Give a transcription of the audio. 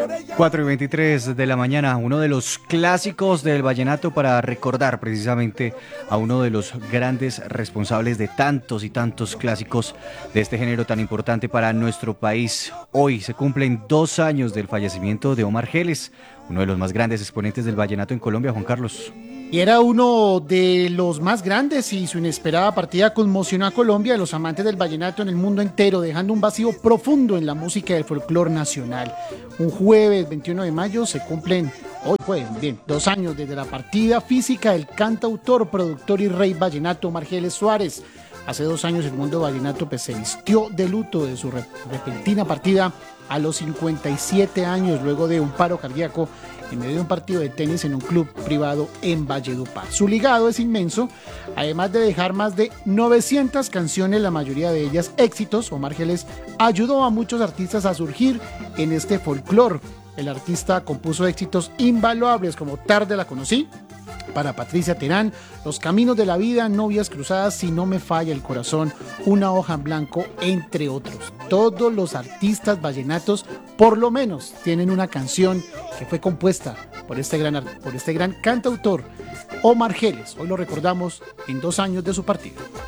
4:23 de la mañana, uno de los clásicos del vallenato para recordar precisamente a uno de los grandes responsables de tantos y tantos clásicos de este género tan importante para nuestro país. Hoy se cumplen 2 años del fallecimiento de Omar Geles, uno de los más grandes exponentes del vallenato en Colombia, Juan Carlos. Y era uno de los más grandes y su inesperada partida conmocionó a Colombia y a los amantes del vallenato en el mundo entero, dejando un vacío profundo en la música del folclore nacional. Un jueves 21 de mayo se cumplen, hoy fue, bien, 2 años desde la partida física del cantautor, productor y rey vallenato Omar Geles Suárez. Hace 2 años el mundo vallenato se vistió de luto de su repentina partida a los 57 años luego de un paro cardíaco en medio de un partido de tenis en un club privado en Valledupar. Su legado es inmenso, además de dejar más de 900 canciones, la mayoría de ellas éxitos. Omar Geles ayudó a muchos artistas a surgir en este folclore. El artista compuso éxitos invaluables como Tarde la conocí, para Patricia Terán, Los caminos de la vida, Novias cruzadas, Si no me falla el corazón, Una hoja en blanco, entre otros. Todos los artistas vallenatos, por lo menos, tienen una canción que fue compuesta por este gran cantautor, Omar Geles. Hoy lo recordamos en 2 años de su partida.